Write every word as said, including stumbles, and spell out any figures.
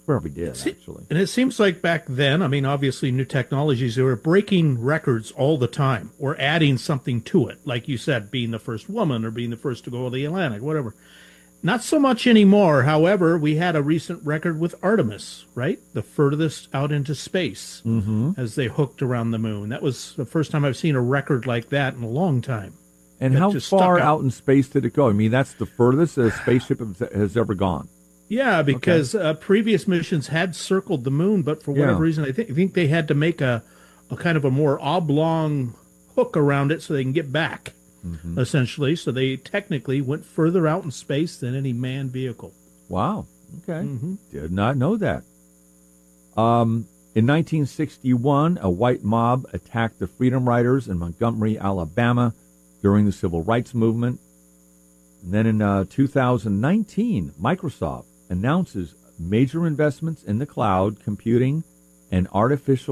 Probably did, Se- actually. And it seems like back then, I mean, obviously new technologies, they were breaking records all the time or adding something to it. Like you said, being the first woman or being the first to go to the Atlantic, whatever. Not so much anymore. However, we had a recent record with Artemis, right? The furthest out into space Mm-hmm. as they hooked around the moon. That was the first time I've seen a record like that in a long time. And That how just far stuck out in space did it go? I mean, that's the furthest a spaceship has has ever gone. Yeah, because uh, previous missions had circled the moon, but for whatever Yeah. reason, I think I think they had to make a, a kind of a more oblong hook around it so they can get back, Mm-hmm. essentially. So they technically went further out in space than any manned vehicle. Wow. Okay. Mm-hmm. Did not know that. Um, in nineteen sixty-one, a white mob attacked the Freedom Riders in Montgomery, Alabama during the Civil Rights Movement. And then in uh, two thousand nineteen, Microsoft announces major investments in the cloud computing and artificial